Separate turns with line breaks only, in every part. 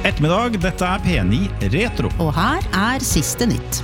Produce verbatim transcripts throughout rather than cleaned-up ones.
God ettermiddag, dette er P ni Retro.
Og her er siste nytt.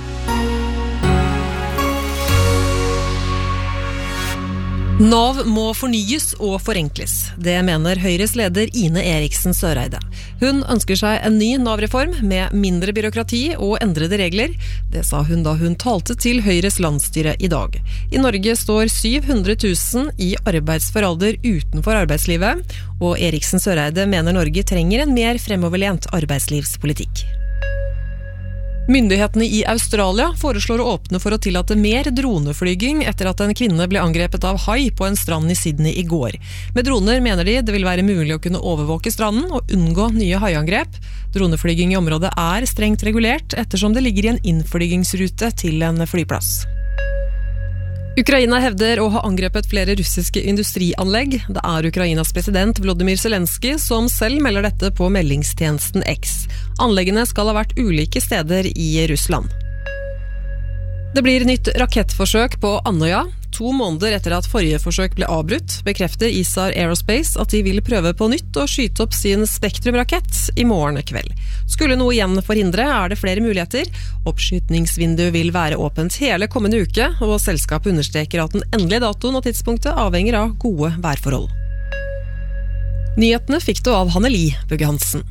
Nav må fornyes og forenkles. Det mener Høyres leder Ine Eriksen Søreide. Hun ønsker seg en ny Nav-reform med mindre byråkrati og endrede regler. Det sa hun da hun talte til Høyres landsstyre i dag. I Norge står syv hundre tusen i arbeidsfør alder utenfor arbeidslivet, og Eriksen Søreide mener Norge trenger en mer fremoverlent arbeidslivspolitikk. Myndighetene i Australia foreslår å åpne for å tillate mer droneflyging etter at en kvinne ble angrepet av hai på en strand i Sydney i går. Med droner mener de det vil være mulig å kunne overvåke stranden og unngå nye haiangrep. Droneflyging i området er strengt regulert ettersom det ligger i en innflygingsrute til en flyplass. Ukraina hevder å ha angrepet flere russiske industrianlegg. Det er Ukrainas president Volodymyr Zelensky som selv melder dette på meldingstjenesten X. Anleggene skal ha vært ulike steder i Russland. Det blir nytt rakettforsøk på Andøya. To måneder etter at forrige forsøk ble avbrutt, bekrefter Isar Aerospace at de vil prøve på nytt å skyte opp sin Spektrum-rakett i morgen kveld. Skulle noe igjen forhindre, er det flere muligheter. Oppskytningsvinduet vil være åpent hele kommende uke, og selskapet understreker at den endelige datoen og tidspunktet avhenger av gode værforhold. Nyhetene fikk du av Hanneli Bugge Hansen.